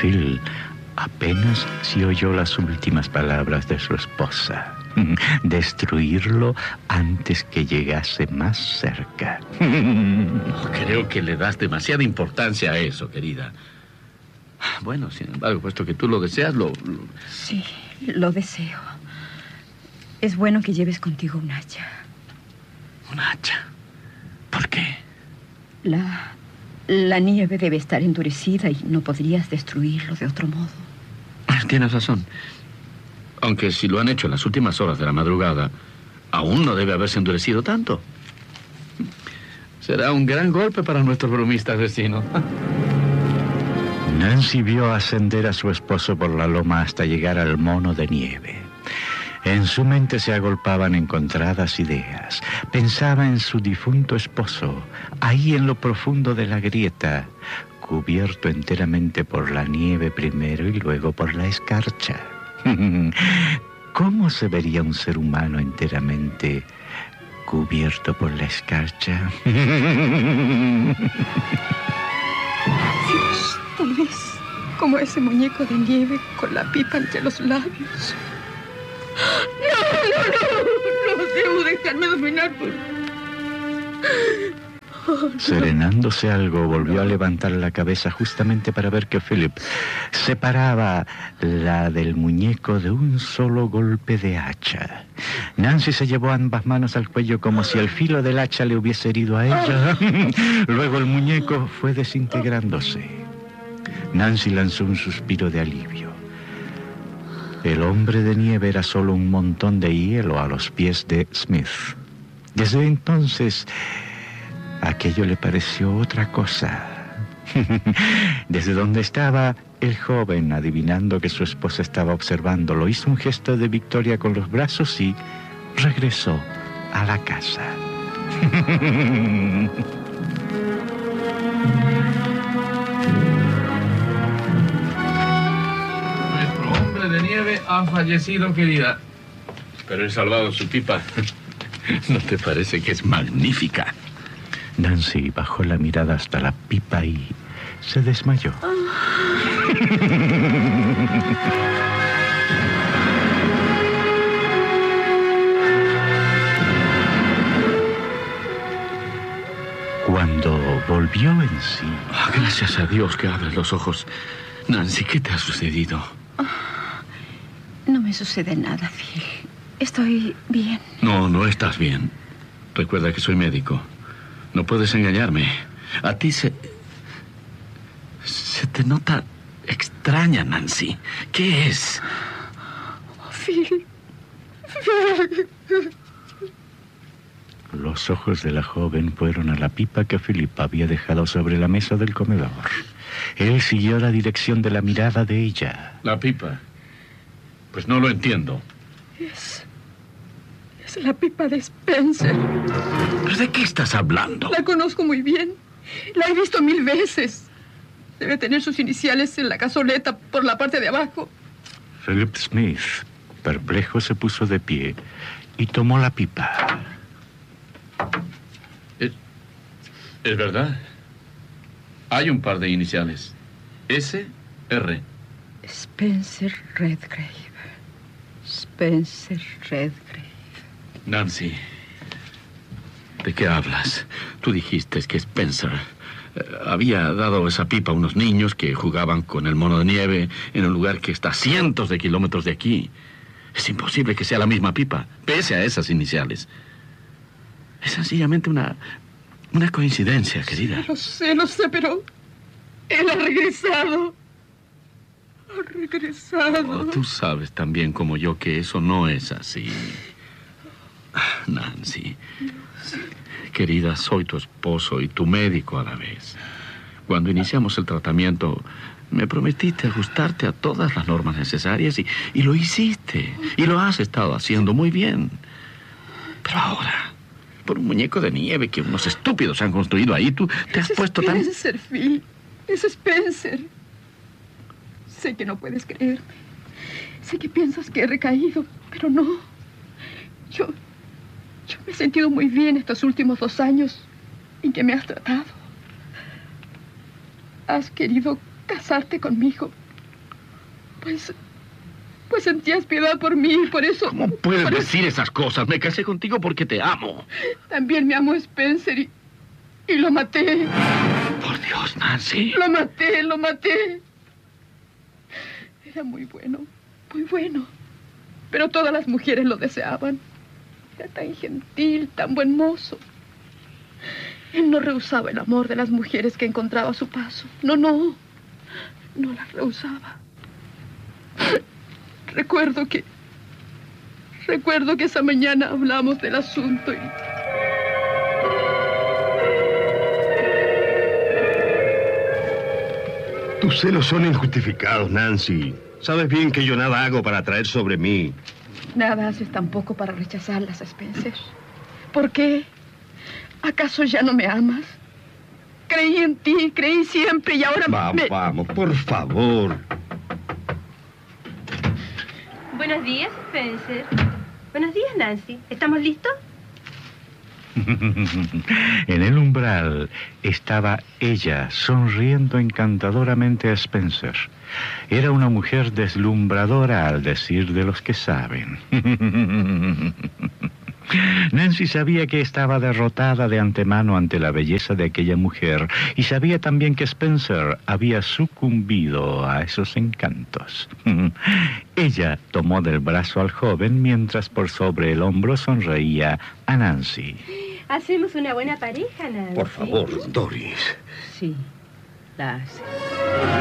Phil apenas si oyó las últimas palabras de su esposa. Destruirlo antes que llegase más cerca. Creo que le das demasiada importancia a eso, querida. Bueno, sin embargo, puesto que tú lo deseas, Sí, lo deseo. Es bueno que lleves contigo un hacha. ¿Un hacha? ¿Por qué? La nieve debe estar endurecida y no podrías destruirlo de otro modo. Tienes razón. Aunque si lo han hecho en las últimas horas de la madrugada, aún no debe haberse endurecido tanto. Será un gran golpe para nuestros bromistas vecinos. Nancy vio ascender a su esposo por la loma hasta llegar al mono de nieve. En su mente se agolpaban encontradas ideas. Pensaba en su difunto esposo, ahí en lo profundo de la grieta, cubierto enteramente por la nieve primero y luego por la escarcha. ¿Cómo se vería un ser humano enteramente cubierto por la escarcha? Dios, tal vez como ese muñeco de nieve con la pipa entre los labios. No debo dejarme dominar por... Serenándose algo, volvió a levantar la cabeza justamente para ver que Philip separaba la del muñeco de un solo golpe de hacha. Nancy se llevó ambas manos al cuello como si el filo del hacha le hubiese herido a ella. Luego el muñeco fue desintegrándose. Nancy lanzó un suspiro de alivio. El hombre de nieve era solo un montón de hielo a los pies de Smith. Desde entonces, aquello le pareció otra cosa. Desde donde estaba, el joven, adivinando que su esposa estaba observándolo, hizo un gesto de victoria con los brazos y regresó a la casa. Nuestro hombre de nieve ha fallecido, querida. Pero he salvado su pipa. ¿No te parece que es magnífica? Nancy bajó la mirada hasta la pipa y se desmayó. Cuando volvió en sí... Gracias a Dios que abres los ojos. Nancy, ¿qué te ha sucedido? No me sucede nada, Phil. Estoy bien. No estás bien. Recuerda que soy médico. No puedes engañarme. A ti se te nota extraña, Nancy. ¿Qué es? Phil. Los ojos de la joven fueron a la pipa que Philip había dejado sobre la mesa del comedor. Él siguió la dirección de la mirada de ella. ¿La pipa? Pues no lo entiendo. Es la pipa de Spencer. ¿Pero de qué estás hablando? La conozco muy bien. La he visto 1000 veces. Debe tener sus iniciales en la cazoleta por la parte de abajo. Philip Smith, perplejo, se puso de pie y tomó la pipa. Es verdad. Hay un par de iniciales. S.R. Spencer Redgrave. Spencer Redgrave. Nancy, ¿de qué hablas? Tú dijiste que Spencer había dado esa pipa a unos niños que jugaban con el mono de nieve en un lugar que está a cientos de kilómetros de aquí. Es imposible que sea la misma pipa, pese a esas iniciales. Es sencillamente una coincidencia, querida. Lo sé, pero él ha regresado. Ha regresado. Oh, tú sabes tan bien como yo que eso no es así. Nancy, querida, soy tu esposo y tu médico a la vez. Cuando iniciamos el tratamiento, me prometiste ajustarte a todas las normas necesarias y lo hiciste. Y lo has estado haciendo muy bien. Pero ahora, por un muñeco de nieve que unos estúpidos han construido ahí, tú te has puesto tan... Es Spencer, Phil. Es Spencer. Sé que no puedes creerme. Sé que piensas que he recaído, pero no. Yo me he sentido muy bien estos últimos 2 años en que me has tratado. Has querido casarte conmigo Pues sentías piedad por mí, por eso... ¿Cómo puedes decir esas cosas? Me casé contigo porque te amo. También me amo Spencer y lo maté. Por Dios, Nancy. Lo maté. Era muy bueno, muy bueno. Pero todas las mujeres lo deseaban. Era tan gentil, tan buen mozo. Él no rehusaba el amor de las mujeres que encontraba a su paso. No las rehusaba. Recuerdo que esa mañana hablamos del asunto y... Tus celos son injustificados, Nancy. Sabes bien que yo nada hago para atraer sobre mí. Nada haces tampoco para rechazarlas, Spencer. ¿Por qué? ¿Acaso ya no me amas? Creí en ti, creí siempre y ahora Vamos, por favor. Buenos días, Spencer. Buenos días, Nancy. ¿Estamos listos? En el umbral estaba ella, sonriendo encantadoramente a Spencer. Era una mujer deslumbradora al decir de los que saben. Nancy sabía que estaba derrotada de antemano ante la belleza de aquella mujer y sabía también que Spencer había sucumbido a esos encantos. Ella tomó del brazo al joven mientras por sobre el hombro sonreía a Nancy. Hacemos una buena pareja, Nancy. Por favor, Doris. Sí, la hace.